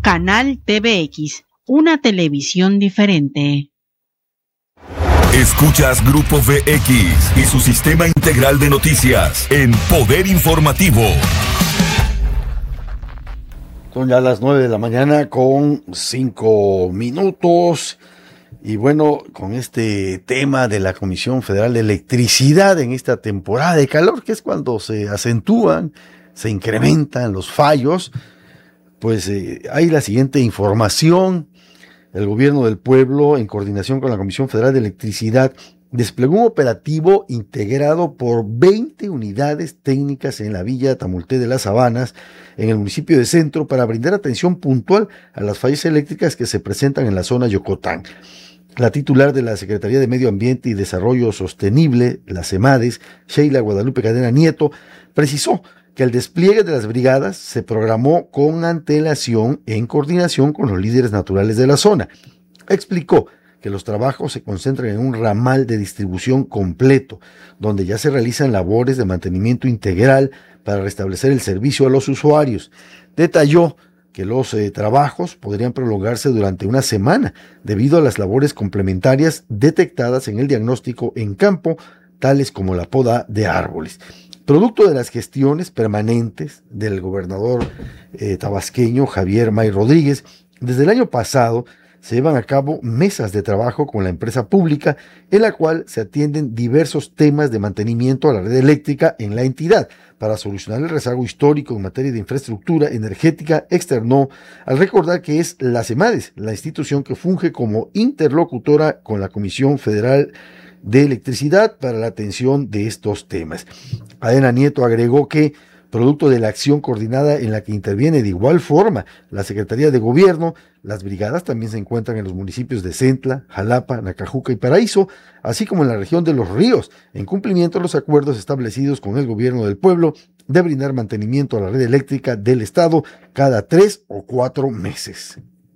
Canal TVX, una televisión diferente. Escuchas Grupo VX y su sistema integral de noticias en Poder Informativo. Son ya las 9 de la mañana con 5 minutos. Y bueno, con este tema de la Comisión Federal de Electricidad en esta temporada de calor, que es cuando se acentúan, se incrementan los fallos, pues hay la siguiente información. El gobierno del pueblo, en coordinación con la Comisión Federal de Electricidad, desplegó un operativo integrado por 20 unidades técnicas en la Villa Tamulté de las Sabanas, en el municipio de Centro, para brindar atención puntual a las fallas eléctricas que se presentan en la zona Yocotán. La titular de la Secretaría de Medio Ambiente y Desarrollo Sostenible, la CEMADES, Sheila Guadalupe Cadena Nieto, precisó que el despliegue de las brigadas se programó con antelación en coordinación con los líderes naturales de la zona. Explicó que los trabajos se concentran en un ramal de distribución completo, donde ya se realizan labores de mantenimiento integral para restablecer el servicio a los usuarios. Detalló que los trabajos podrían prolongarse durante una semana debido a las labores complementarias detectadas en el diagnóstico en campo, tales como la poda de árboles. Producto de las gestiones permanentes del gobernador tabasqueño Javier May Rodríguez, desde el año pasado se llevan a cabo mesas de trabajo con la empresa pública, en la cual se atienden diversos temas de mantenimiento a la red eléctrica en la entidad para solucionar el rezago histórico en materia de infraestructura energética. Externó al recordar que es la CEMADES, la institución que funge como interlocutora con la Comisión Federal de Electricidad para la atención de estos temas. Cadena Nieto agregó que, producto de la acción coordinada en la que interviene de igual forma la Secretaría de Gobierno, las brigadas también se encuentran en los municipios de Centla, Jalapa, Nacajuca y Paraíso, así como en la región de Los Ríos, en cumplimiento de los acuerdos establecidos con el gobierno del pueblo de brindar mantenimiento a la red eléctrica del estado cada 3 o 4 meses.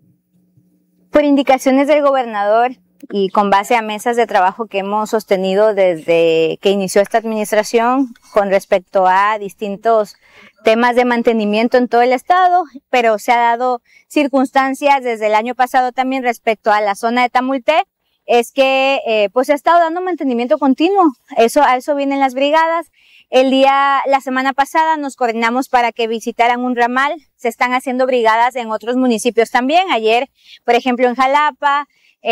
Por indicaciones del gobernador y con base a mesas de trabajo que hemos sostenido desde que inició esta administración con respecto a distintos temas de mantenimiento en todo el estado, pero se ha dado circunstancias desde el año pasado también respecto a la zona de Tamulté, es que pues se ha estado dando mantenimiento continuo. A eso vienen las brigadas. La semana pasada nos coordinamos para que visitaran un ramal. Se están haciendo brigadas en otros municipios también. Ayer, por ejemplo, en Jalapa.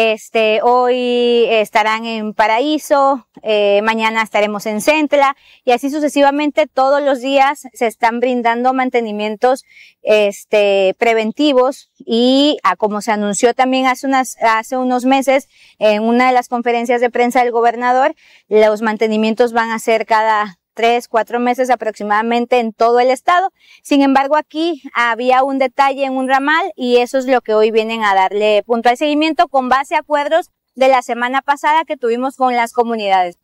Hoy estarán en Paraíso, mañana estaremos en Centla, y así sucesivamente todos los días se están brindando mantenimientos preventivos, y como se anunció también hace unos meses en una de las conferencias de prensa del gobernador, los mantenimientos van a ser cada 3, 4 meses aproximadamente en todo el estado. Sin embargo, aquí había un detalle en un ramal, y eso es lo que hoy vienen a darle puntual seguimiento con base a acuerdos de la semana pasada que tuvimos con las comunidades.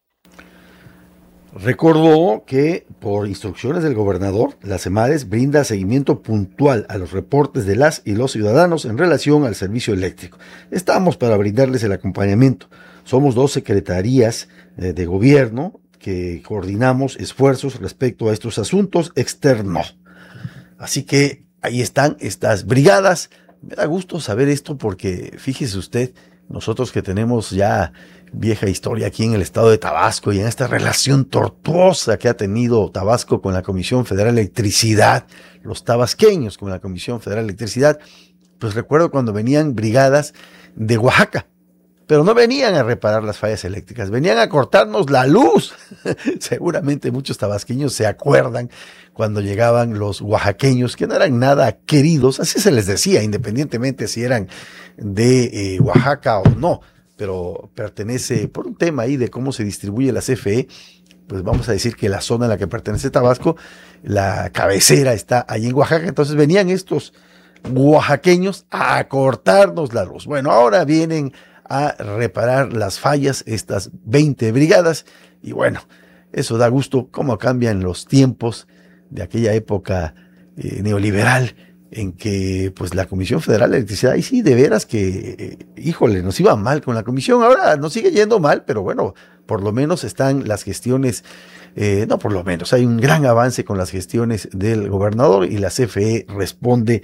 Recordó que por instrucciones del gobernador, la CEMADES brinda seguimiento puntual a los reportes de las y los ciudadanos en relación al servicio eléctrico. Estamos para brindarles el acompañamiento. Somos 2 secretarías de gobierno que coordinamos esfuerzos respecto a estos asuntos externos. Así que ahí están estas brigadas. Me da gusto saber esto porque, fíjese usted, nosotros que tenemos ya vieja historia aquí en el estado de Tabasco y en esta relación tortuosa que ha tenido Tabasco con la Comisión Federal de Electricidad, los tabasqueños con la Comisión Federal de Electricidad, pues recuerdo cuando venían brigadas de Oaxaca, pero no venían a reparar las fallas eléctricas, venían a cortarnos la luz. Seguramente muchos tabasqueños se acuerdan cuando llegaban los oaxaqueños, que no eran nada queridos, así se les decía, independientemente si eran de Oaxaca o no, pero pertenece, por un tema ahí de cómo se distribuye la CFE, pues vamos a decir que la zona a la que pertenece Tabasco, la cabecera está ahí en Oaxaca. Entonces venían estos oaxaqueños a cortarnos la luz. Bueno, ahora vienen a reparar las fallas, estas 20 brigadas, y bueno, eso da gusto cómo cambian los tiempos de aquella época neoliberal en que pues la Comisión Federal de Electricidad, y sí, de veras que, híjole, nos iba mal con la comisión. Ahora nos sigue yendo mal, pero bueno, por lo menos están las gestiones, no por lo menos, hay un gran avance con las gestiones del gobernador y la CFE responde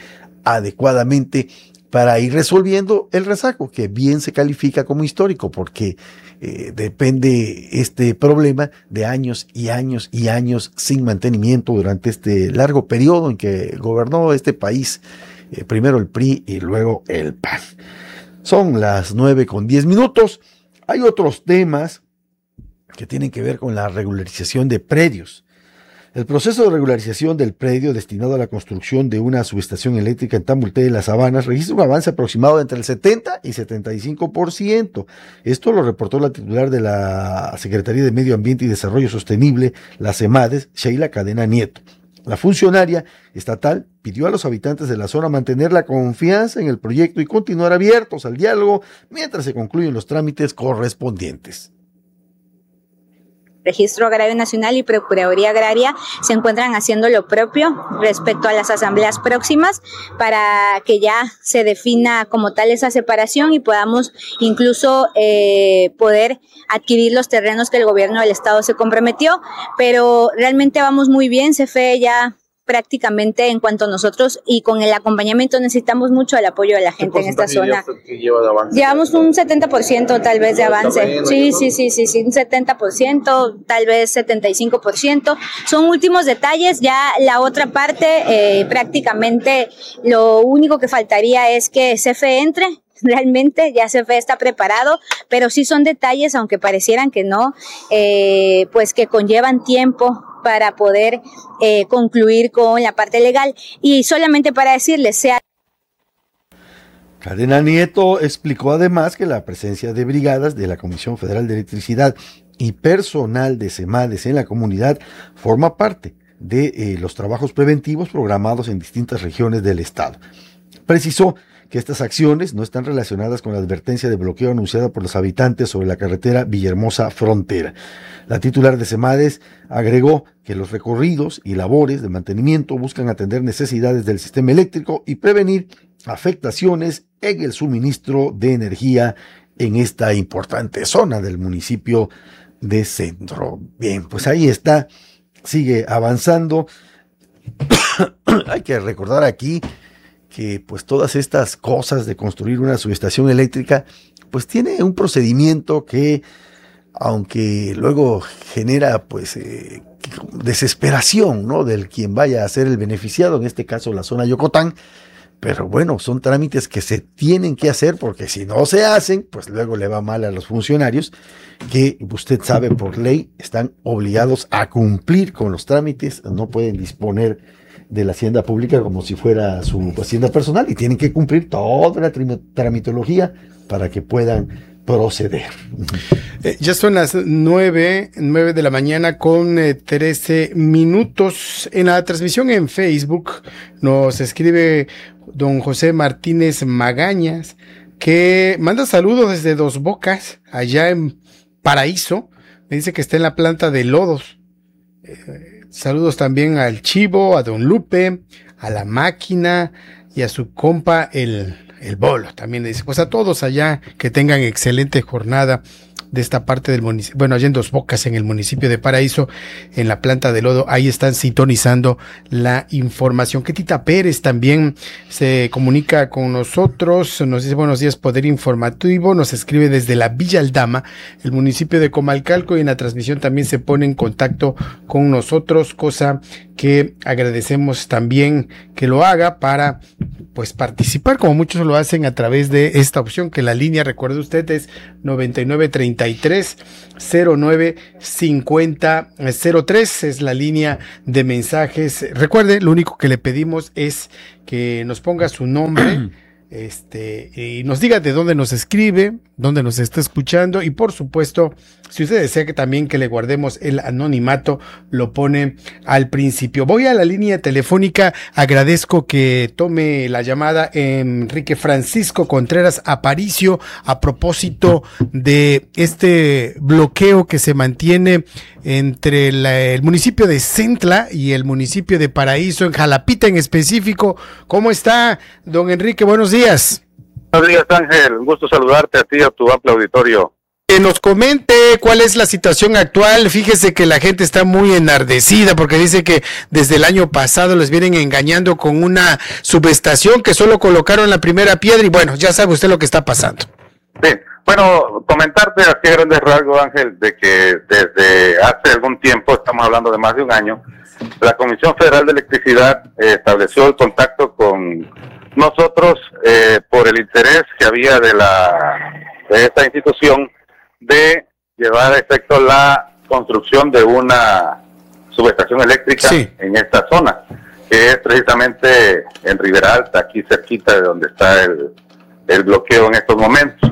adecuadamente para ir resolviendo el rezago, que bien se califica como histórico, porque depende este problema de años y años y años sin mantenimiento durante este largo periodo en que gobernó este país, primero el PRI y luego el PAN. Son las 9:10. Hay otros temas que tienen que ver con la regularización de predios. El proceso de regularización del predio destinado a la construcción de una subestación eléctrica en Tambulté de las Habanas registra un avance aproximado de entre el 70 y 75%. Esto lo reportó la titular de la Secretaría de Medio Ambiente y Desarrollo Sostenible, la CEMADES, Sheila Cadena Nieto. La funcionaria estatal pidió a los habitantes de la zona mantener la confianza en el proyecto y continuar abiertos al diálogo mientras se concluyen los trámites correspondientes. Registro Agrario Nacional y Procuraduría Agraria se encuentran haciendo lo propio respecto a las asambleas próximas para que ya se defina como tal esa separación y podamos incluso poder adquirir los terrenos que el gobierno del estado se comprometió, pero realmente vamos muy bien. CFE ya prácticamente en cuanto a nosotros y con el acompañamiento necesitamos mucho el apoyo de la gente en esta zona. Llevamos un 70% tal vez de avance. Sí, un 70%, tal vez 75%. Son últimos detalles, ya la otra parte prácticamente lo único que faltaría es que CFE entre. Realmente ya CFE está preparado, pero sí son detalles, aunque parecieran que no, pues que conllevan tiempo para poder concluir con la parte legal. Y solamente para decirles, Cadena Nieto explicó además que la presencia de brigadas de la Comisión Federal de Electricidad y personal de CEMADES en la comunidad forma parte de los trabajos preventivos programados en distintas regiones del estado. Precisó que estas acciones no están relacionadas con la advertencia de bloqueo anunciada por los habitantes sobre la carretera Villahermosa Frontera. La titular de CEMADES agregó que los recorridos y labores de mantenimiento buscan atender necesidades del sistema eléctrico y prevenir afectaciones en el suministro de energía en esta importante zona del municipio de Centro. Bien, pues ahí está, sigue avanzando. Hay que recordar aquí que pues todas estas cosas de construir una subestación eléctrica pues tiene un procedimiento que, aunque luego genera pues desesperación, ¿no?, del quien vaya a ser el beneficiado, en este caso la zona Yocotán, pero bueno, son trámites que se tienen que hacer porque si no se hacen, pues luego le va mal a los funcionarios que usted sabe por ley están obligados a cumplir con los trámites, no pueden disponer de la hacienda pública como si fuera su hacienda personal y tienen que cumplir toda la tramitología para que puedan proceder. Ya son las 9 de la mañana con 13 minutos. En la transmisión en Facebook nos escribe don José Martínez Magañas, que manda saludos desde Dos Bocas, allá en Paraíso. Me dice que está en la planta de lodos. Saludos también al Chivo, a don Lupe, a la Máquina y a su compa el Bolo. También le dice, pues a todos allá que tengan excelente jornada de esta parte del municipio, bueno, allá en Dos Bocas, en el municipio de Paraíso, en la planta de lodo, ahí están sintonizando la información. Ketita Pérez también se comunica con nosotros, nos dice buenos días, Poder Informativo, nos escribe desde la Villa Aldama, el municipio de Comalcalco, y en la transmisión también se pone en contacto con nosotros, cosa que agradecemos también que lo haga para pues participar, como muchos lo hacen a través de esta opción, que la línea, recuerde usted, es 9933-095003, es la línea de mensajes. Recuerde, lo único que le pedimos es que nos ponga su nombre, y nos diga de dónde nos escribe, dónde nos está escuchando, y por supuesto, si usted desea que también que le guardemos el anonimato, lo pone al principio. Voy a la línea telefónica, agradezco que tome la llamada Enrique Francisco Contreras Aparicio, a propósito de este bloqueo que se mantiene entre el municipio de Centla y el municipio de Paraíso, en Jalapita en específico. ¿Cómo está, don Enrique? Buenos días. Buenos días, Ángel. Un gusto saludarte a ti y a tu amplio auditorio. Que nos comente cuál es la situación actual. Fíjese que la gente está muy enardecida porque dice que desde el año pasado les vienen engañando con una subestación que solo colocaron la primera piedra y bueno, ya sabe usted lo que está pasando. Sí, bueno, comentarte así a grandes rasgos, Ángel, de que desde hace algún tiempo, estamos hablando de más de un año, la Comisión Federal de Electricidad estableció el contacto con nosotros por el interés que había de esta institución de llevar a efecto la construcción de una subestación eléctrica en esta zona, que es precisamente en Ribera Alta, aquí cerquita de donde está el bloqueo en estos momentos.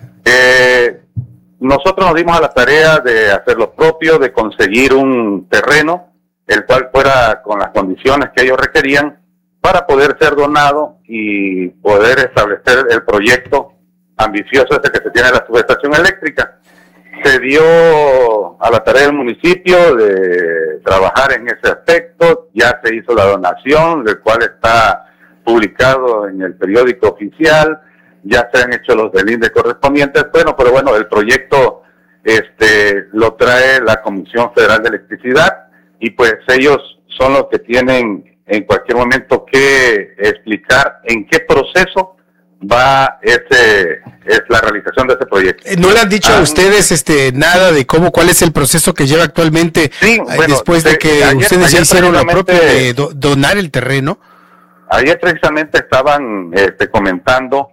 Nosotros nos dimos a la tarea de hacer lo propio, de conseguir un terreno, el cual fuera con las condiciones que ellos requerían para poder ser donado y poder establecer el proyecto ambicioso que se tiene de la subestación eléctrica. Se dio a la tarea del municipio de trabajar en ese aspecto, ya se hizo la donación, del cual está publicado en el periódico oficial, ya se han hecho los delindes correspondientes, pero bueno, el proyecto lo trae la Comisión Federal de Electricidad y pues ellos son los que tienen en cualquier momento que explicar en qué proceso va es la realización de este proyecto. ¿No le han dicho a ustedes nada de cuál es el proceso que lleva actualmente después de que ustedes ya hicieron lo propio de donar el terreno? Ayer precisamente estaban comentando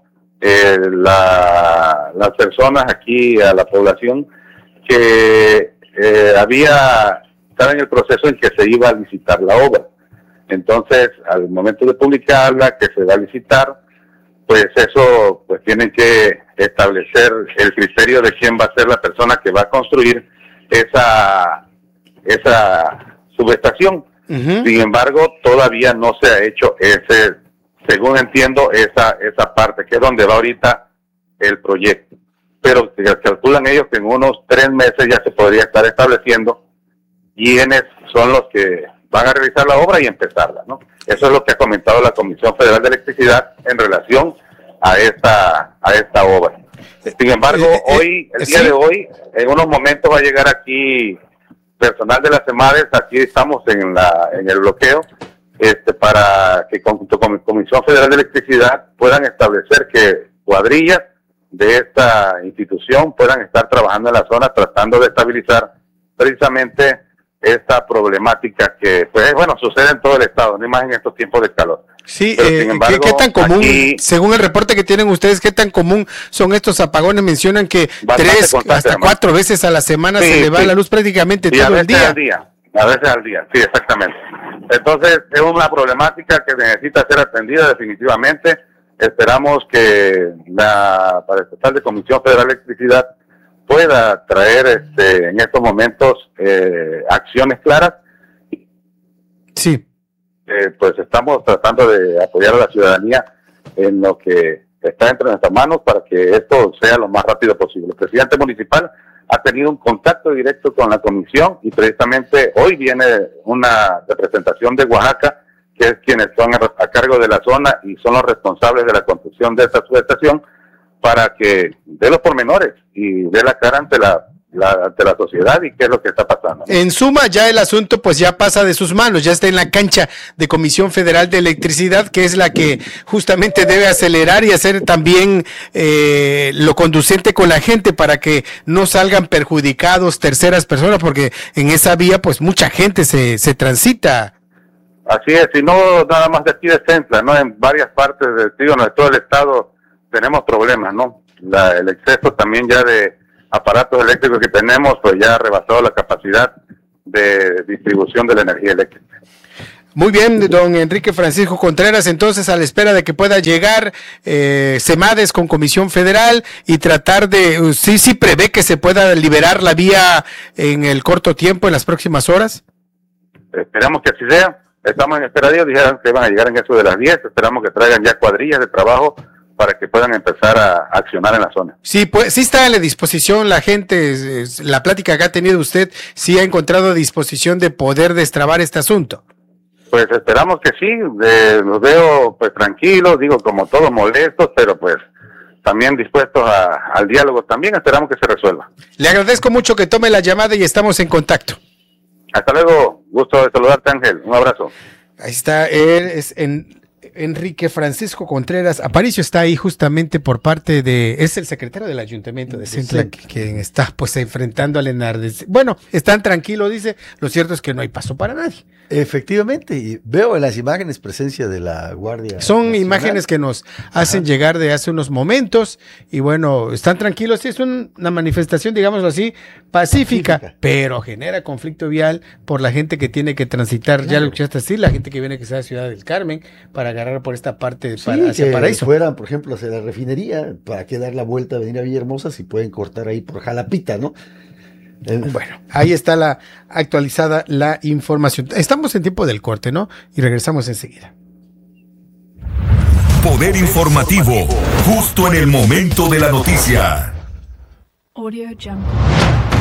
las personas aquí, a la población, que estaba en el proceso en que se iba a licitar la obra. Entonces, al momento de publicarla, que se va a licitar, pues eso, pues tienen que establecer el criterio de quién va a ser la persona que va a construir esa subestación. Uh-huh. Sin embargo, todavía no se ha hecho según entiendo, esa parte, que es donde va ahorita el proyecto. Pero calculan ellos que en unos 3 meses ya se podría estar estableciendo quiénes son los que van a realizar la obra y empezarla, ¿no? Eso es lo que ha comentado la Comisión Federal de Electricidad en relación a esta obra. Sin embargo, el día de hoy, en unos momentos va a llegar aquí personal de las EMADES, aquí estamos en el bloqueo, para que junto con la Comisión Federal de Electricidad puedan establecer que cuadrillas de esta institución puedan estar trabajando en la zona tratando de estabilizar precisamente esta problemática que, pues bueno, sucede en todo el estado, no más en estos tiempos de calor. Sí, ¿qué tan común, aquí, según el reporte que tienen ustedes, qué tan común son estos apagones? Mencionan que 3 hasta 4 veces a la semana se le va la luz prácticamente todo el día. A veces al día, sí, exactamente. Entonces, es una problemática que necesita ser atendida definitivamente. Esperamos que para esta de Comisión Federal de Electricidad pueda traer en estos momentos acciones claras. Sí. Pues estamos tratando de apoyar a la ciudadanía en lo que está entre nuestras manos para que esto sea lo más rápido posible. El presidente municipal ha tenido un contacto directo con la comisión y precisamente hoy viene una representación de Oaxaca, que es quienes son a cargo de la zona y son los responsables de la construcción de esta subestación, para que dé los pormenores y dé la cara ante la sociedad y qué es lo que está pasando. En suma, ya el asunto pues ya pasa de sus manos, ya está en la cancha de Comisión Federal de Electricidad, que es la que justamente debe acelerar y hacer también lo conducente con la gente para que no salgan perjudicados terceras personas, porque en esa vía pues mucha gente se transita. Así es, y no nada más de aquí de Centla, ¿no? En varias partes de todo el estado tenemos problemas, ¿no? El exceso también ya de aparatos eléctricos que tenemos, pues ya ha rebasado la capacidad de distribución de la energía eléctrica. Muy bien, don Enrique Francisco Contreras, entonces a la espera de que pueda llegar CEMADES con Comisión Federal y tratar de, sí prevé que se pueda liberar la vía en el corto tiempo, en las próximas horas. Esperamos que así sea, estamos en espera de ellos, dijeron que van a llegar en eso de las 10, esperamos que traigan ya cuadrillas de trabajo para que puedan empezar a accionar en la zona. Sí, pues sí está a la disposición la gente, la plática que ha tenido usted, sí ha encontrado a disposición de poder destrabar este asunto. Pues esperamos que sí, los veo pues tranquilos, digo como todos molestos, pero pues también dispuestos al diálogo. También esperamos que se resuelva. Le agradezco mucho que tome la llamada y estamos en contacto. Hasta luego, gusto de saludarte, Ángel. Un abrazo. Ahí está, él es Enrique Francisco Contreras Aparicio, está ahí justamente por parte es el secretario del Ayuntamiento de Centla, quien está pues enfrentando al enardecimiento. Bueno, están tranquilos, dice, lo cierto es que no hay paso para nadie. Efectivamente, y veo en las imágenes presencia de la Guardia Son Nacional. imágenes que nos hacen llegar de hace unos momentos y bueno, están tranquilos, sí, es una manifestación, digámoslo así, pacífica, pero genera conflicto vial por la gente que tiene que transitar, ya lo escuchaste así, la gente que viene que sea de Ciudad del Carmen para agarrar por esta parte hacia Paraíso. Fueran, por ejemplo, hacia la refinería, ¿para qué dar la vuelta a venir a Villahermosa si pueden cortar ahí por Jalapita, ¿no? Bueno, ahí está actualizada la información. Estamos en tiempo del corte, ¿no? Y regresamos enseguida. Poder informativo, justo en el momento de la noticia. Audio Jungle.